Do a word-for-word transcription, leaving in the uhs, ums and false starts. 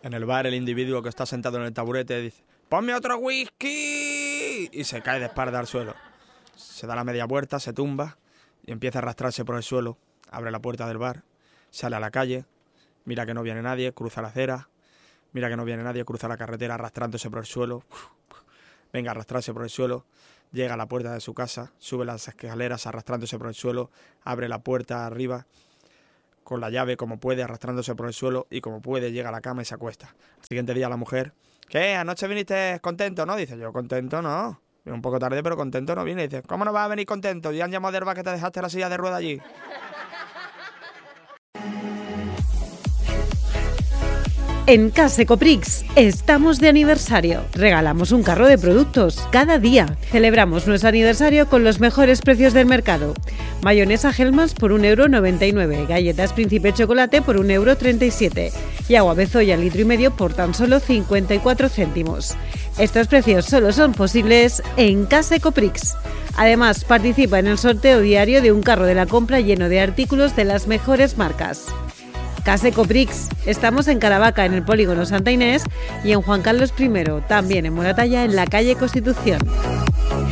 En el bar, el individuo que está sentado en el taburete dice: ¡ponme otro whisky! Y se cae de espalda al suelo. Se da la media vuelta, se tumba y empieza a arrastrarse por el suelo. Abre la puerta del bar, sale a la calle, mira que no viene nadie, cruza la acera, mira que no viene nadie, cruza la carretera arrastrándose por el suelo. Venga a arrastrarse por el suelo, llega a la puerta de su casa, sube las escaleras arrastrándose por el suelo, abre la puerta arriba, con la llave como puede, arrastrándose por el suelo, y como puede llega a la cama y se acuesta. Al siguiente día la mujer: ¿qué? ¿Anoche viniste contento, no? Dice: yo contento no. Un poco tarde, pero contento no vine. Dice: ¿cómo no vas a venir contento? Ya han llamado del bar que te dejaste la silla de rueda allí. En Case Coprix estamos de aniversario. Regalamos un carro de productos cada día. Celebramos nuestro aniversario con los mejores precios del mercado. Mayonesa Hellmann's por un euro noventa y nueve, galletas Príncipe Chocolate por un euro treinta y siete y agua Bezoya litro y medio por tan solo cincuenta y cuatro céntimos. Estos precios solo son posibles en Case Coprix. Además, participa en el sorteo diario de un carro de la compra lleno de artículos de las mejores marcas. Case Coprix. Estamos en Caravaca, en el polígono Santa Inés, y en Juan Carlos primero, también en Moratalla, en la calle Constitución.